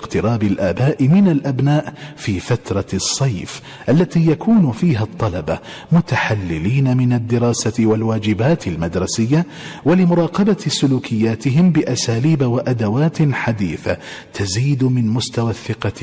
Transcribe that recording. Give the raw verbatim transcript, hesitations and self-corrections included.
اقتراب الآباء من الأبناء في فترة الصيف التي يكون فيها الطلبة متحللين من الدراسة والواجبات المدرسية، ولمراقبة سلوكياتهم بأساليب وأدوات حديثة تزيد من مستوى الثقة